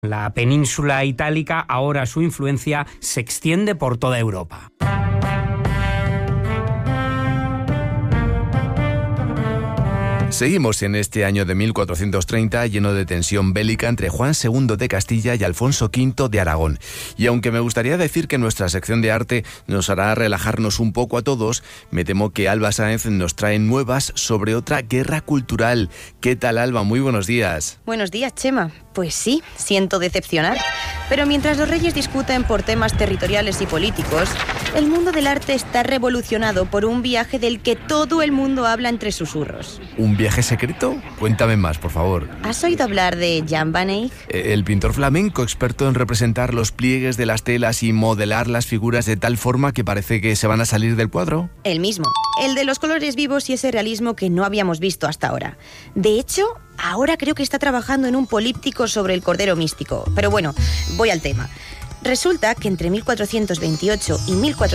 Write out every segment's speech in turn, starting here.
La península itálica, ahora su influencia se extiende por toda Europa. Seguimos en este año de 1430 lleno de tensión bélica entre Juan II de Castilla y Alfonso V de Aragón. Y aunque me gustaría decir que nuestra sección de arte nos hará relajarnos un poco a todos, me temo que Alba Sáenz nos trae nuevas sobre otra guerra cultural. ¿Qué tal, Alba? Muy buenos días. Buenos días, Chema. Pues sí, siento decepcionar. Pero mientras los reyes discuten por temas territoriales y políticos, el mundo del arte está revolucionado por un viaje del que todo el mundo habla entre susurros. ¿Un viaje secreto? Cuéntame más, por favor. ¿Has oído hablar de Jan van Eyck? El pintor flamenco experto en representar los pliegues de las telas y modelar las figuras de tal forma que parece que se van a salir del cuadro. El mismo, el de los colores vivos y ese realismo que no habíamos visto hasta ahora. De hecho, ahora creo que está trabajando en un políptico sobre el Cordero Místico. Pero bueno, voy al tema. Resulta que entre 1428 y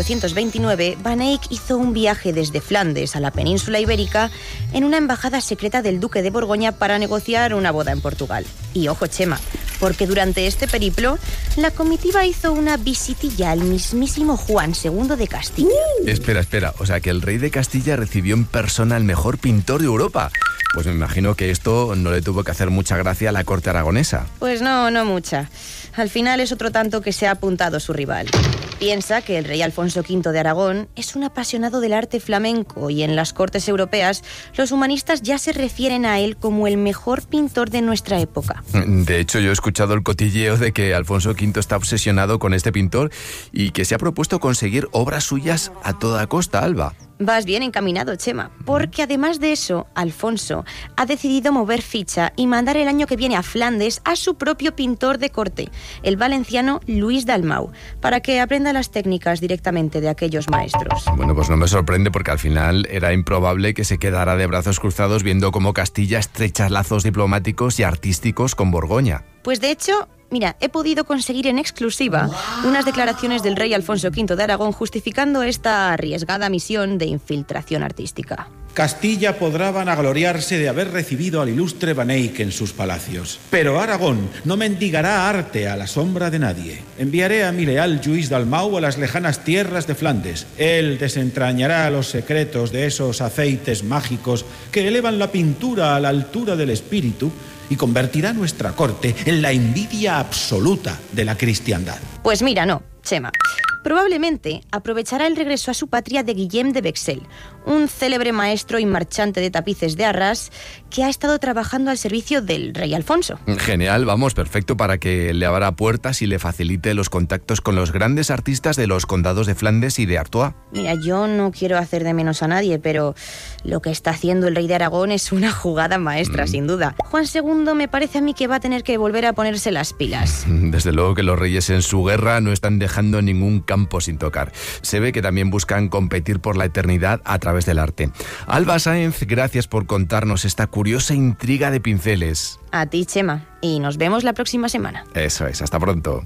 1429 Van Eyck hizo un viaje desde Flandes a la península ibérica en una embajada secreta del duque de Borgoña para negociar una boda en Portugal. Y ojo, Chema, porque durante este periplo la comitiva hizo una visitilla al mismísimo Juan II de Castilla. Espera, o sea que el rey de Castilla recibió en persona al mejor pintor de Europa. Pues me imagino que esto no le tuvo que hacer mucha gracia a la corte aragonesa. Pues no mucha. Al final es otro tanto que se ha apuntado su rival. Piensa que el rey Alfonso V de Aragón es un apasionado del arte flamenco y en las cortes europeas los humanistas ya se refieren a él como el mejor pintor de nuestra época. De hecho, yo he escuchado el cotilleo de que Alfonso V está obsesionado con este pintor y que se ha propuesto conseguir obras suyas a toda costa, Alba. Vas bien encaminado, Chema, porque además de eso, Alfonso ha decidido mover ficha y mandar el año que viene a Flandes a su propio pintor de corte, el valenciano Luis Dalmau, para que aprenda las técnicas directamente de aquellos maestros. Bueno, pues no me sorprende porque al final era improbable que se quedara de brazos cruzados viendo cómo Castilla estrecha lazos diplomáticos y artísticos con Borgoña. Pues de hecho, mira, he podido conseguir en exclusiva unas declaraciones del rey Alfonso V de Aragón justificando esta arriesgada misión de infiltración artística. Castilla podrá vanagloriarse de haber recibido al ilustre Van Eyck en sus palacios. Pero Aragón no mendigará arte a la sombra de nadie. Enviaré a mi leal Lluís Dalmau a las lejanas tierras de Flandes. Él desentrañará los secretos de esos aceites mágicos que elevan la pintura a la altura del espíritu y convertirá nuestra corte en la envidia absoluta de la cristiandad. Pues mira, no, Chema. Probablemente aprovechará el regreso a su patria de Guillem de Vexel, un célebre maestro y marchante de tapices de Arras que ha estado trabajando al servicio del rey Alfonso. Genial, vamos, perfecto para que le abra puertas y le facilite los contactos con los grandes artistas de los condados de Flandes y de Artois. Mira, yo no quiero hacer de menos a nadie, pero lo que está haciendo el rey de Aragón es una jugada maestra, sin duda. Juan II me parece a mí que va a tener que volver a ponerse las pilas. Desde luego que los reyes en su guerra no están dejando ningún campo sin tocar. Se ve que también buscan competir por la eternidad a través del arte. Alba Sáenz, gracias por contarnos esta curiosa intriga de pinceles. A ti, Chema, y nos vemos la próxima semana. Eso es, hasta pronto.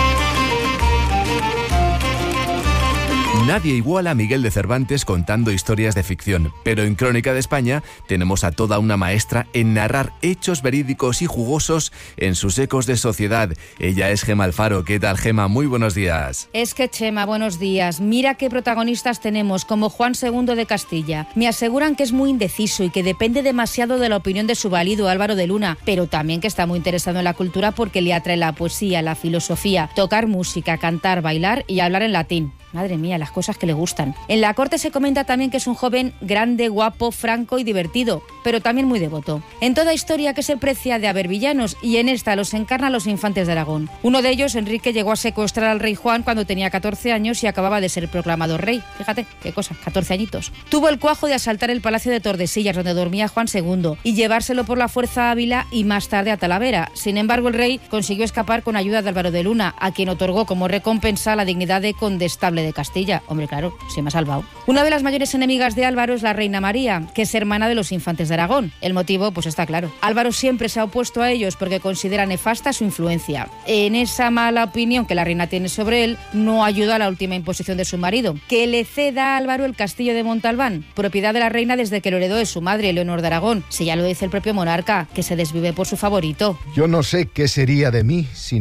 Nadie iguala a Miguel de Cervantes contando historias de ficción, pero en Crónica de España tenemos a toda una maestra en narrar hechos verídicos y jugosos en sus ecos de sociedad. Ella es Gema Alfaro. ¿Qué tal, Gema? Muy buenos días. Es que, Chema, buenos días. Mira qué protagonistas tenemos, como Juan II de Castilla. Me aseguran que es muy indeciso y que depende demasiado de la opinión de su valido Álvaro de Luna, pero también que está muy interesado en la cultura porque le atrae la poesía, la filosofía, tocar música, cantar, bailar y hablar en latín. Madre mía, las cosas que le gustan. En la corte se comenta también que es un joven grande, guapo, franco y divertido, pero también muy devoto. En toda historia que se precia de haber villanos, y en esta los encarna los infantes de Aragón. Uno de ellos, Enrique, llegó a secuestrar al rey Juan cuando tenía 14 años y acababa de ser proclamado rey. Fíjate, qué cosa, 14 añitos. Tuvo el cuajo de asaltar el palacio de Tordesillas, donde dormía Juan II, y llevárselo por la fuerza a Ávila y más tarde a Talavera. Sin embargo, el rey consiguió escapar con ayuda de Álvaro de Luna, a quien otorgó como recompensa la dignidad de condestable de Castilla. Hombre, claro, se me ha salvado. Una de las mayores enemigas de Álvaro es la reina María, que es hermana de los infantes de Aragón. El motivo, pues está claro. Álvaro siempre se ha opuesto a ellos porque considera nefasta su influencia. En esa mala opinión que la reina tiene sobre él, no ayuda a la última imposición de su marido, que le ceda a Álvaro el castillo de Montalbán, propiedad de la reina desde que lo heredó de su madre, Leonor de Aragón. Si ya lo dice el propio monarca, que se desvive por su favorito. Yo no sé qué sería de mí si